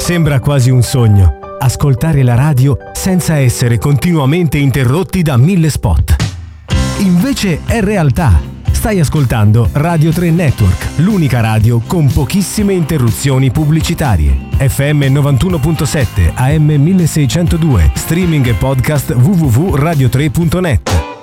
Sembra quasi un sogno, ascoltare la radio senza essere continuamente interrotti da 1000 spot. Invece è realtà. Stai ascoltando Radio 3 Network, l'unica radio con pochissime interruzioni pubblicitarie. FM 91.7, AM 1602, streaming e podcast www.radio3.net.